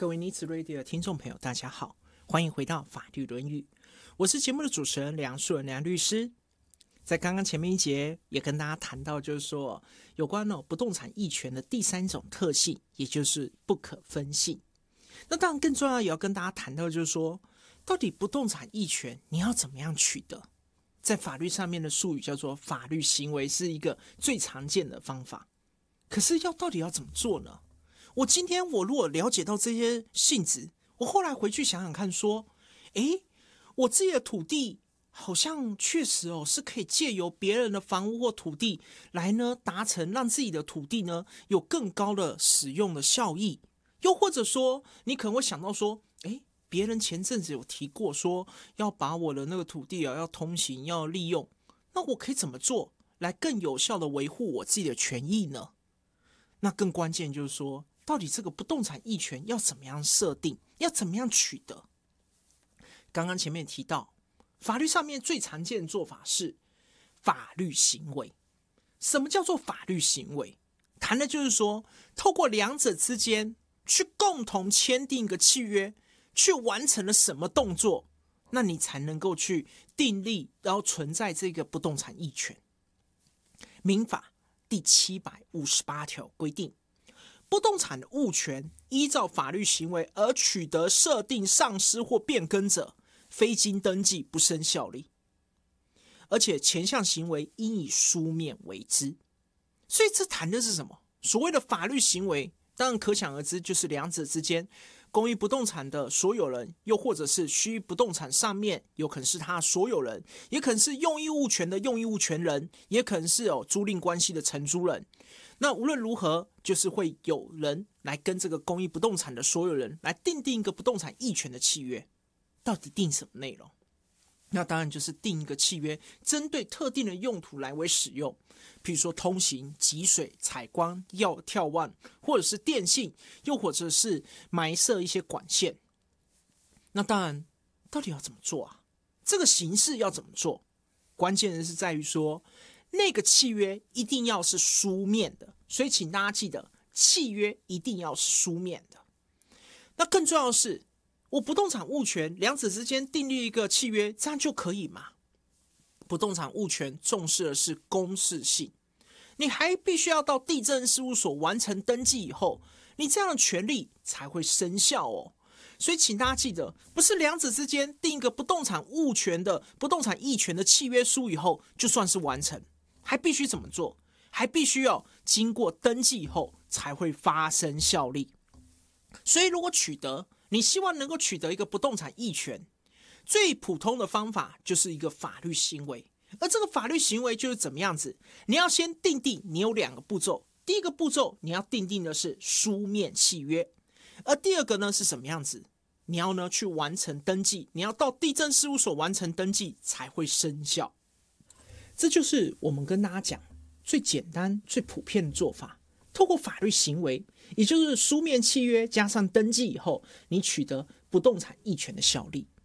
各位尼子 Radio 的听众朋友，大家好，欢迎回到法律论语，我是节目的主持人梁树人梁律师。在刚刚前面一节也跟大家谈到，就是说有关不动产役权的第三种特性，也就是不可分性。那当然更重要也要跟大家谈到，就是说到底不动产役权你要怎么样取得？在法律上面的术语叫做法律行为，是一个最常见的方法。可是到底要怎么做呢？我今天如果了解到这些性质，我后来回去想想看说，我自己的土地好像确实是可以借由别人的房屋或土地来呢达成让自己的土地呢有更高的使用的效益。又或者说你可能会想到说，别人前阵子有提过说要把我的那个土地要通行要利用，那我可以怎么做来更有效的维护我自己的权益呢？那更关键就是说，到底这个不动产役权要怎么样设定，要怎么样取得？刚刚前面提到，法律上面最常见的做法是法律行为。什么叫做法律行为？谈的就是说，透过两者之间去共同签订一个契约，去完成了什么动作，那你才能够去订立，然后存在这个不动产役权。民法第758条规定，不动产的物权依照法律行为而取得、设定、丧失或变更者，非经登记不生效力，而且前项行为应以书面为之。所以这谈的是什么？所谓的法律行为，当然可想而知，就是两者之间，公益不动产的所有人，又或者是虚不动产上面有可能是他的所有人，也可能是用益物权的用益物权人，也可能是有租赁关系的承租人。那无论如何，就是会有人来跟这个公益不动产的所有人来订定一个不动产役权的契约。到底定什么内容？那当然就是定一个契约，针对特定的用途来为使用，譬如说通行、集水、采光、眺望，或者是电信，又或者是埋设一些管线。那当然，到底要怎么做啊？这个形式要怎么做？关键的是在于说，那个契约一定要是书面的，所以请大家记得，契约一定要是书面的。那更重要的是，我不动产物权两者之间订立一个契约，这样就可以吗？不动产物权重视的是公示性，你还必须要到地政事务所完成登记以后，你这样的权利才会生效哦。所以请大家记得，不是两者之间订一个不动产物权的不动产役权的契约书以后就算是完成，还必须怎么做？还必须要经过登记以后才会发生效力。所以如果你希望能够取得一个不动产役权，最普通的方法就是一个法律行为。而这个法律行为就是怎么样子？你要先订定，你有两个步骤。第一个步骤，你要订定的是书面契约，而第二个呢是什么样子？你要呢去完成登记，你要到地政事务所完成登记才会生效。这就是我们跟大家讲最简单、最普遍的做法。透过法律行为，也就是书面契约加上登记以后，你取得不动产役权的效力。